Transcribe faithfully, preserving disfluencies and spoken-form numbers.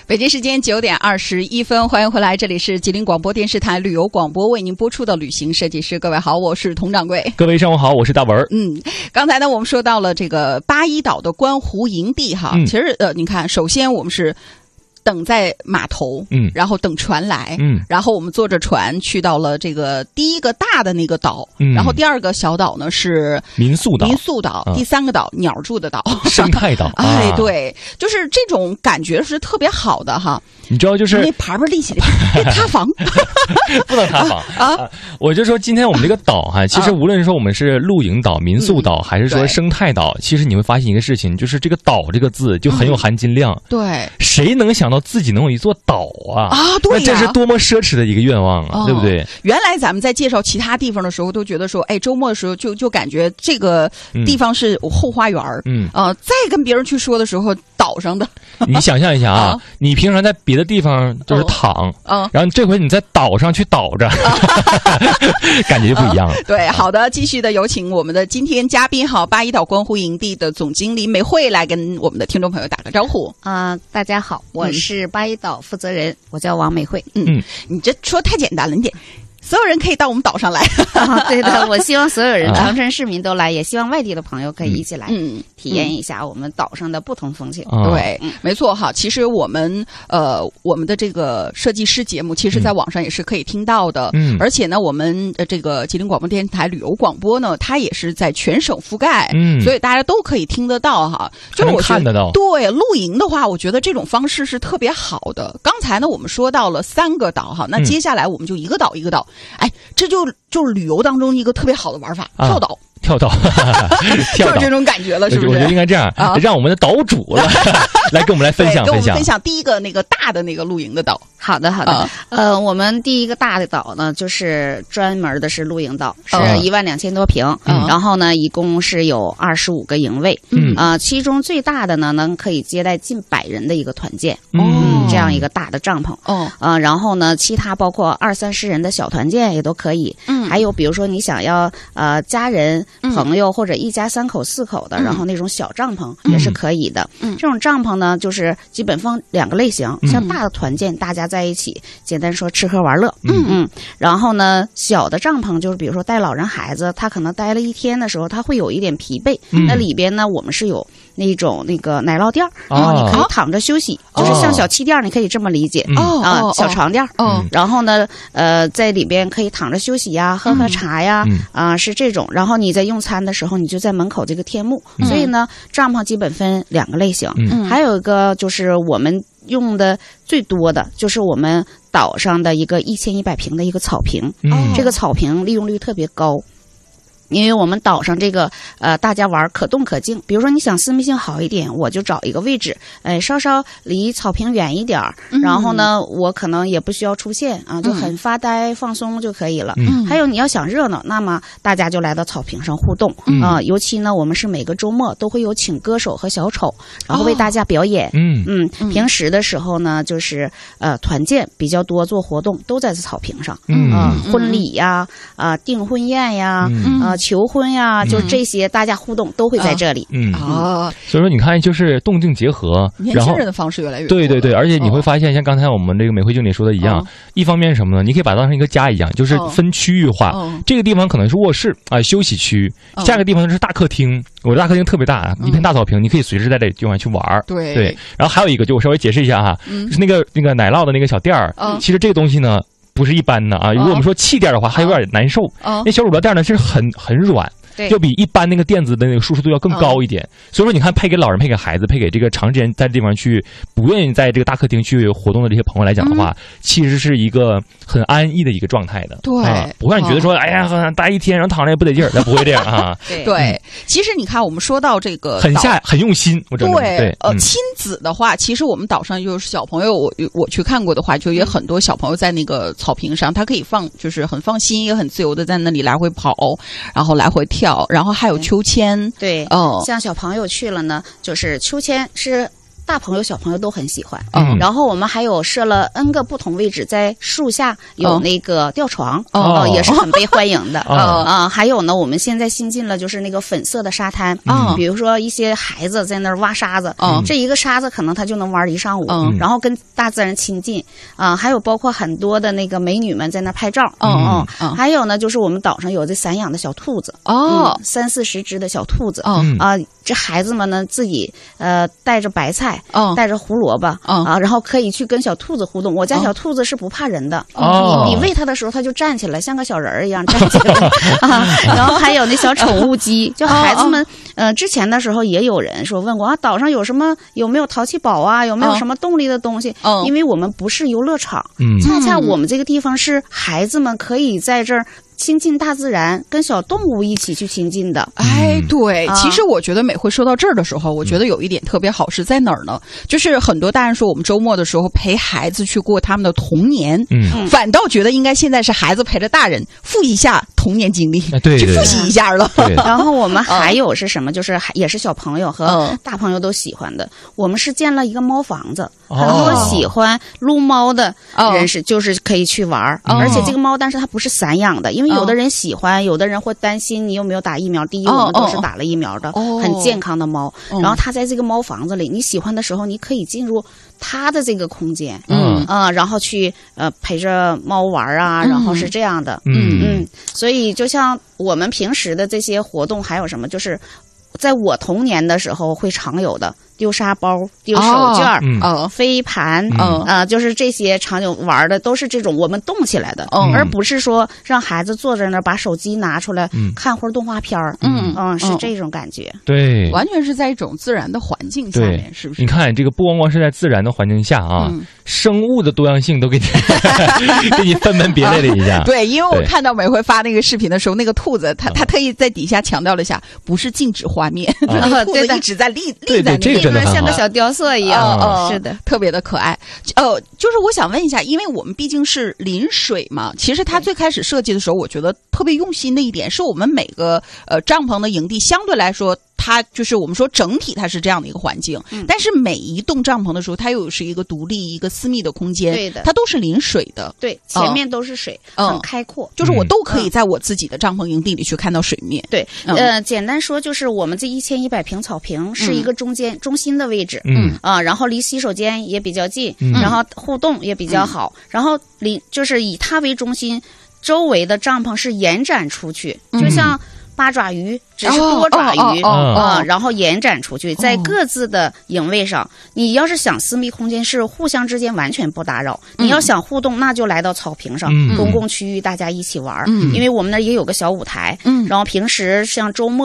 北京时间九点二十一分，欢迎回来，这里是吉林广播电视台旅游广播为您播出的旅行设计师。各位好，我是佟掌柜。 各位上午好，我是大文。 嗯，刚才呢我们说到了这个八一岛的观湖营地哈，嗯、其实呃，你看，首先我们是等在码头，嗯，然后等船来，嗯，然后我们坐着船去到了这个第一个大的那个岛，嗯，然后第二个小岛呢是民宿岛， 民宿岛，啊、第三个岛鸟住的岛， 生态岛， 哎，对，就是这种感觉是特别好的哈。 你知道，就是那牌牌立起来，别塌房， 不能塌房啊！啊我就说，今天我们这个岛哈，其实无论说我们是露营岛、民宿岛，还是说生态岛，其实你会发现一个事情，就是这个“岛”这个字就很有含金量。 对， 谁能想到自己能有一座岛啊？ 啊，对呀， 这是多么奢侈的一个愿望啊，对不对？ 原来咱们在介绍其他地方的时候，都觉得说，哎，周末的时候就就感觉这个地方是后花园，嗯啊，再跟别人去说的时候，岛上的， 你想象一下啊，你平常在别的地方就是躺，嗯，然后这回你在岛上去倒着，感觉就不一样了。 对，好的，继续的有请我们的今天嘉宾哈，八一岛观湖营地的总经理美惠来跟我们的听众朋友打个招呼。 啊、呃，大家好，我是八一岛负责人，嗯、我叫王美惠。 嗯，你这说太简单了，你得。所有人可以到我们岛上来， 啊、对的，我希望所有人，长春市民都来，也希望外地的朋友可以一起来，嗯，体验一下我们岛上的不同风情。 嗯、对，嗯、没错哈。其实我们呃，我们的这个设计师节目，其实在网上也是可以听到的。嗯，而且呢，我们呃这个吉林广播电视台旅游广播呢，它也是在全省覆盖，嗯，所以大家都可以听得到哈。就是我看得到。 对，露营的话，我觉得这种方式是特别好的。刚才呢，我们说到了三个岛哈，那接下来我们就一个岛一个岛，哎，这就。就就是旅游当中一个特别好的玩法，啊、跳岛， 跳岛，跳岛就是这种感觉了，是不是？ 我觉得应该这样，啊、让我们的岛主了来跟我们来分享分享， 跟我们分享第一个那个大的那个露营的岛。 好的，好的。啊、呃，我们第一个大的岛呢，就是专门的是露营岛，是一万两千多平，嗯、然后呢，一共是有二十五个营位，嗯啊、呃，其中最大的呢，能可以接待近百人的一个团建，嗯，这样一个大的帐篷，哦，呃，然后呢，其他包括二三十人的小团建也都可以，嗯，还有比如说你想要呃家人、朋友或者一家三口、四口的，嗯、然后那种小帐篷也是可以的，嗯，这种帐篷呢，就是基本分两个类型，嗯、像大的团建，大家在一起，简单说吃喝玩乐，嗯嗯，然后呢，小的帐篷就是比如说带老人孩子，他可能待了一天的时候，他会有一点疲惫，嗯、那里边呢，我们是有那种那个奶酪垫，然后你可以躺着休息，哦、就是像小气垫，你可以这么理解，哦、啊，哦、小床垫，哦、然后呢，呃，在里边可以躺着休息呀，喝喝茶呀，嗯、啊，是这种，然后你在用餐的时候，你就在门口这个天幕，嗯、所以呢，帐篷基本分两个类型，嗯、还有一个就是我们用的最多的就是我们岛上的一个一千一百平的一个草坪，嗯、这个草坪利用率特别高。因为我们岛上这个呃，大家玩可动可静。比如说你想私密性好一点，我就找一个位置，哎，稍稍离草坪远一点儿，嗯、然后呢，我可能也不需要出现啊，就很发呆、嗯、放松就可以了。嗯、还有你要想热闹，那么大家就来到草坪上互动、嗯、啊。尤其呢，我们是每个周末都会有请歌手和小丑，然后为大家表演。嗯、哦、嗯，平时的时候呢，就是呃团建比较多，做活动都在草坪上。嗯啊，婚礼呀，啊订婚宴呀，嗯、啊。求婚呀，就这些，大家互动都会在这里。 嗯啊，所以说你看，就是动静结合， 年轻人的方式越来越多。 对对对，而且你会发现，像刚才我们这个美惠经理说的一样，一方面是什么呢？你可以把它当成一个家一样，就是分区域化。这个地方可能是卧室啊，休息区；下一个地方是大客厅。我的大客厅特别大，一片大草坪，你可以随时在这地方去玩。对对，然后还有一个，就我稍微解释一下哈，就是那个那个奶酪的那个小垫儿，其实这个东西呢。不是一般的啊！如果我们说气垫的话，还有点难受。哦、那小乳酪垫呢，是很很软，就比一般那个垫子的那个舒适度要更高一点。哦、所以说，你看，配给老人、配给孩子、配给这个长时间在这地方去不愿意在这个大客厅去活动的这些朋友来讲的话，嗯、其实是一个很安逸的一个状态的。 对， 啊、不会让你觉得说，哦、哎呀，待一天然后躺着也不得劲儿，那不会这样啊。 对，对其实你看，我们说到这个很下很用心，我真的对对呃，嗯、亲子的话，其实我们岛上就是小朋友，我我去看过的话，就也很多小朋友在那个草坪上，他可以。放就是很放心，也很自由的在那里来回跑，然后来回跳，然后还有秋千。 对，哦，像小朋友去了呢，就是秋千是大朋友小朋友都很喜欢。嗯，然后我们还有设了 N 个不同位置，在树下有那个吊床，哦、呃，也是很被欢迎的。啊、哦呃，还有呢，我们现在新进了就是那个粉色的沙滩，嗯，比如说一些孩子在那儿挖沙子，嗯，这一个沙子可能他就能玩一上午，嗯，然后跟大自然亲近。啊、呃，还有包括很多的那个美女们在那儿拍照，嗯嗯，还有呢，就是我们岛上有这散养的小兔子，哦，嗯、三四十只的小兔子，啊、嗯呃，这孩子们呢自己呃带着白菜，哦，带着胡萝卜，哦、啊，然后可以去跟小兔子互动。我家小兔子是不怕人的，哦，你你喂它的时候，它就站起来，像个小人儿一样站起来啊。然后还有那小宠物鸡，就孩子们，呃，之前的时候也有人说问过啊，岛上有什么有没有淘气堡啊，有没有什么动力的东西？哦，因为我们不是游乐场，嗯，恰恰我们这个地方是孩子们可以在这儿亲近大自然，跟小动物一起去亲近的。 哎，对，其实我觉得每回说到这儿的时候，我觉得有一点特别好是在哪儿呢？就是很多大人说我们周末的时候陪孩子去过他们的童年，嗯，反倒觉得应该现在是孩子陪着大人复一下童年经历， 对， 去复习一下了。 然后我们还有是什么？就是也是小朋友和大朋友都喜欢的。我们是建了一个猫房子，很多喜欢撸猫的人士就是可以去玩，而且这个猫，但是它不是散养的，因为有的人喜欢，有的人会担心你有没有打疫苗。第一，我们都是打了疫苗的，很健康的猫。然后它在这个猫房子里，你喜欢的时候，你可以进入它的这个空间，嗯啊，然后去呃陪着猫玩啊，然后是这样的，嗯嗯。所以就像我们平时的这些活动，还有什么，就是在我童年的时候会常有的。丢沙包、丢手绢、呃、哦、飞盘，嗯啊、呃，就是这些常有玩的，都是这种我们动起来的，嗯、而不是说让孩子坐在那儿把手机拿出来、嗯、看会儿动画片儿，嗯嗯，是这种感觉。 对， 完全是在一种自然的环境下面，是不是？ 你看这个不光光是在自然的环境下啊，嗯、生物的多样性都给你给你分门别类了一下。 对，因为我看到每回发那个视频的时候，那个兔子，他他特意在底下强调了一下，不是静止画面，啊、那个兔子一直在立立在那里。 像个小雕塑一样， 哦、是的，特别的可爱。呃，就是我想问一下，因为我们毕竟是临水嘛，其实它最开始设计的时候，我觉得特别用心的一点，是我们每个呃帐篷的营地相对来说。它就是我们说整体它是这样的一个环境，嗯、但是每一栋帐篷的时候，它又是一个独立、一个私密的空间， 对的， 它都是临水的， 对，前面都是水，嗯、很开阔， 就是我都可以在我自己的帐篷营地里去看到水面。 对，嗯、呃，简单说就是我们这一千一百平草坪是一个中间、嗯、中心的位置，嗯啊、呃，然后离洗手间也比较近，嗯、然后互动也比较好，嗯、然后离就是以它为中心，周围的帐篷是延展出去，嗯、就像。八爪鱼只是多爪鱼啊、哦哦哦呃，然后延展出去，在各自的营位上。你要是想私密空间，是互相之间完全不打扰；嗯、你要想互动，那就来到草坪上，嗯、公共区域大家一起玩。嗯、因为我们那儿也有个小舞台，嗯、然后平时像周末。